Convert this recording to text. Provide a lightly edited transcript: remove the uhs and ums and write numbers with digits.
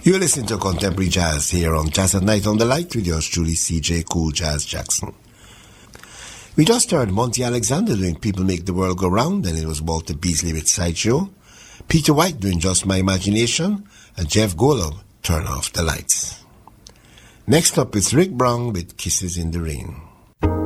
You're listening to Contemporary Jazz here on Jazz at Night on the Light with yours truly, CJ Cool Jazz Jackson. We just heard Monty Alexander doing People Make the World Go Round, and it was Walter Beasley with Sideshow, Peter White doing Just My Imagination, and Jeff Golub, Turn Off the Lights. Next up is Rick Brown with Kisses in the Rain.